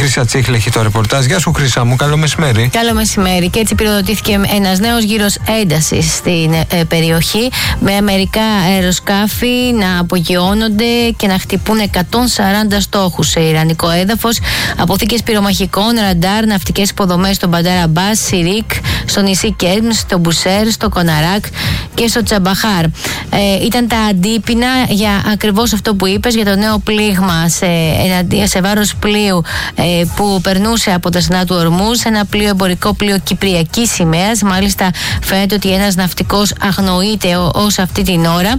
Χρύσα Τσίχλη έχει το ρεπορτάζ. Γεια σου, Χρύσα μου, καλό μεσημέρι. Καλό μεσημέρι. Και έτσι πυροδοτήθηκε ένας νέος γύρος έντασης στην περιοχή, με μερικά αεροσκάφη να απογειώνονται και να χτυπούν 140 στόχους σε ιρανικό έδαφος, αποθήκες πυρομαχικών, ραντάρ, ναυτικές υποδομές στο Μπαντάρ Αμπάς, Σιρίκ, στο νησί Κέρμ, στο Μπουσέρ, στο Κοναράκ και στο Τσαμπαχάρ. Ήταν τα αντίπεινα για ακριβώς αυτό που είπες, για το νέο πλήγμα σε βάρος πλοίου που περνούσε από τα στενά του Ορμούζ, ένα εμπορικό πλοίο κυπριακής σημαίας. Μάλιστα φαίνεται ότι ένας ναυτικός αγνοείται ως αυτή την ώρα.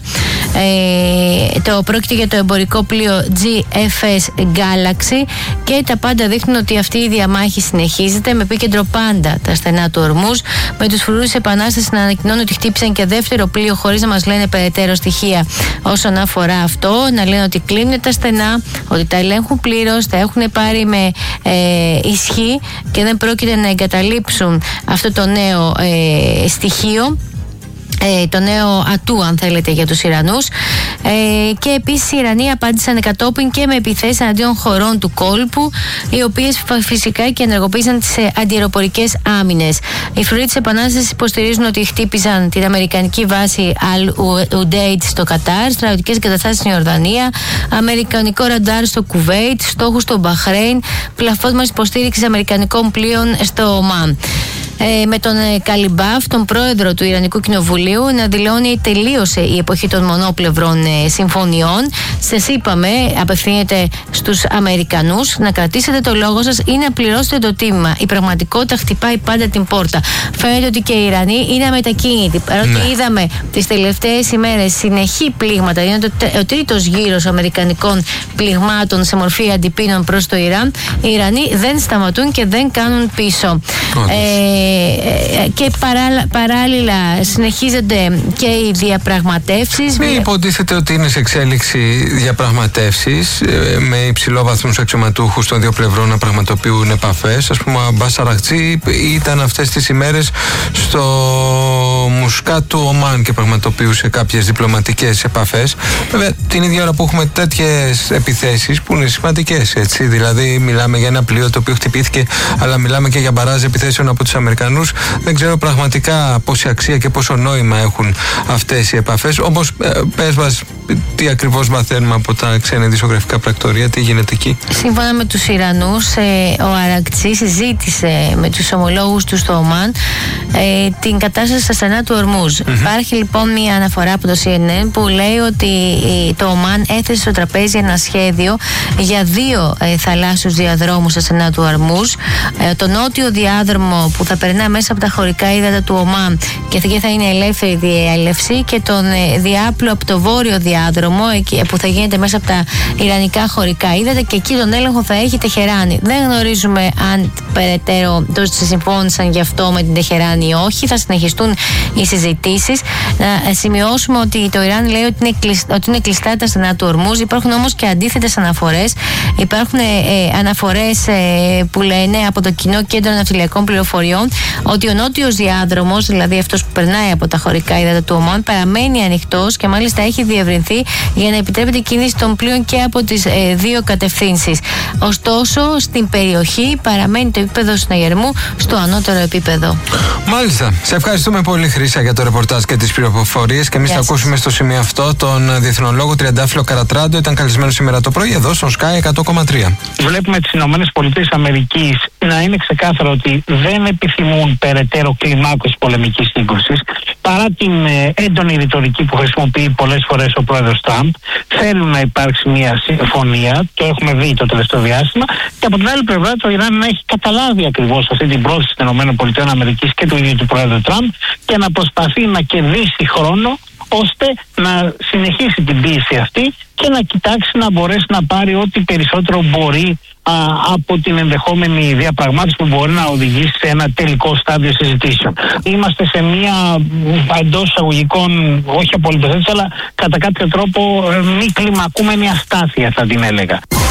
Το πρόκειται για το εμπορικό πλοίο GFS Galaxy και τα πάντα δείχνουν ότι αυτή η διαμάχη συνεχίζεται, με επίκεντρο πάντα τα στενά του Ορμούζ, με τους φρουρούς επανάστασης να ανακοινώνουν ότι χτύπησαν και δεύτερο πλοίο χωρίς να μας λένε περαιτέρω στοιχεία όσον αφορά αυτό, να λένε ότι κλείνουν τα στενά, ότι τα ελέγχουν πλήρως, τα έχουν πάρει με ισχύ και δεν πρόκειται να εγκαταλείψουν αυτό το νέο στοιχείο, το νέο ατού, αν θέλετε, για τους Ιρανούς. Και επίσης οι Ιρανοί απάντησαν κατόπιν και με επιθέσεις εναντίον χωρών του κόλπου, οι οποίες φυσικά και ενεργοποίησαν τις αντιαεροπορικές άμυνες. Οι φρουροί της Επανάστασης υποστηρίζουν ότι χτύπησαν την αμερικανική βάση Al-Udeid στο Κατάρ, στρατιωτικές εγκαταστάσεις στην Ιορδανία, αμερικανικό ραντάρ στο Κουβέιτ, στόχους στο Μπαχρέιν, πλαφόσμας υποστήριξης αμερικανικών πλοίων στο Ομάν. Με τον Καλιμπάφ, τον πρόεδρο του Ιρανικού Κοινοβουλίου, να δηλώνει ότι τελείωσε η εποχή των μονόπλευρων συμφωνιών. Σας είπαμε, απευθύνεται στους Αμερικανούς, να κρατήσετε το λόγο σας ή να πληρώσετε το τίμημα. Η πραγματικότητα χτυπάει πάντα την πόρτα. Φαίνεται ότι και οι Ιρανοί είναι αμετακίνητοι. Παρότι είδαμε τις τελευταίες ημέρες συνεχή πλήγματα, είναι ο τρίτος γύρος αμερικανικών πληγμάτων σε μορφή αντιπίνων προς το Ιράν, οι Ιρανοί δεν σταματούν και δεν κάνουν πίσω. Και παράλληλα συνεχίζονται και οι διαπραγματεύσεις. Μην υποτίθεται ότι είναι σε εξέλιξη διαπραγματεύσεις με υψηλόβαθμους αξιωματούχους των δύο πλευρών να πραγματοποιούν επαφές. Ας πούμε, ο Αμπάς Αραγτζή ήταν αυτές τις ημέρες στο Μουσκάτ του Ομάν και πραγματοποιούσε κάποιες διπλωματικές επαφές. Βέβαια, την ίδια ώρα που έχουμε τέτοιες επιθέσεις που είναι σημαντικές, έτσι. Δηλαδή, μιλάμε για ένα πλοίο το οποίο χτυπήθηκε, αλλά μιλάμε και για μπαράζ επιθέσεων από τους Αμερικανούς. Δεν ξέρω πραγματικά πόση αξία και πόσο νόημα έχουν αυτές οι επαφές. Όμως, πες μας τι ακριβώς μαθαίνουμε από τα ξένα ειδησιογραφικά πρακτορία, τι γίνεται εκεί. Σύμφωνα με τους Ιρανούς, ο Αρακτσί συζήτησε με τους ομολόγους του στο Ομάν την κατάσταση στα στενά του Ορμούζ. Υπάρχει λοιπόν μια αναφορά από το CNN που λέει ότι το Ομάν έθεσε στο τραπέζι ένα σχέδιο για 2 θαλάσσιους διαδρόμους στα στενά του Ορμούζ. Το νότιο διάδρομο που θα περνά μέσα από τα χωρικά ύδατα του Ομάν και εκεί θα είναι ελεύθερη διέλευση, και τον διάπλο από το βόρειο διάδρομο που θα γίνεται μέσα από τα ιρανικά χωρικά ύδατα, και εκεί τον έλεγχο θα έχει Τεχεράνη. Δεν γνωρίζουμε αν περαιτέρω συμφώνησαν γι' αυτό με την Τεχεράνη ή όχι. Θα συνεχιστούν οι συζητήσεις. Να σημειώσουμε ότι το Ιράν λέει ότι είναι κλειστά τα στενά του Ορμούζ. Υπάρχουν όμως και αντίθετες αναφορές. Υπάρχουν αναφορές που λένε από το Κοινό Κέντρο Ναυτιλιακών Πληροφοριών ότι ο νότιος διάδρομος, δηλαδή αυτός που περνάει από τα χωρικά ύδατα του Ομάν, παραμένει ανοιχτός και μάλιστα έχει διευρυνθεί για να επιτρέπεται η κίνηση των πλοίων και από τις 2 κατευθύνσεις. Ωστόσο, στην περιοχή παραμένει το επίπεδο συναγερμού στο ανώτερο επίπεδο. Μάλιστα. Σε ευχαριστούμε πολύ, Χρύσα, για το ρεπορτάζ και τις πληροφορίες. Και εμείς θα ακούσουμε στο σημείο αυτό τον διεθνολόγο Τριαντάφυλλο Καρατράντο. Ήταν καλεσμένο σήμερα το πρωί εδώ στο Sky 100,3. Βλέπουμε τις ΗΠΑ να είναι ξεκάθαρο ότι δεν επιθυμούν περαιτέρω κλιμάκωση πολεμικής σύγκρουσης, παρά την έντονη ρητορική που χρησιμοποιεί πολλές φορές ο πρόεδρος Τραμπ. Θέλουν να υπάρξει μια συμφωνία, το έχουμε δει το τελευταίο διάστημα, και από την άλλη πλευρά το Ιράν να έχει καταλάβει ακριβώς αυτή την πρόθεση των ΗΠΑ και του ίδιου του πρόεδρου Τραμπ και να προσπαθεί να κερδίσει χρόνο ώστε να συνεχίσει την πίεση αυτή και να κοιτάξει να μπορέσει να πάρει ό,τι περισσότερο μπορεί από την ενδεχόμενη διαπραγμάτευση που μπορεί να οδηγήσει σε ένα τελικό στάδιο συζητήσεων. Είμαστε σε μια εντός εισαγωγικών, όχι απολύτως έτσι, αλλά κατά κάποιο τρόπο μη κλιμακούμενη αστάθεια, θα την έλεγα.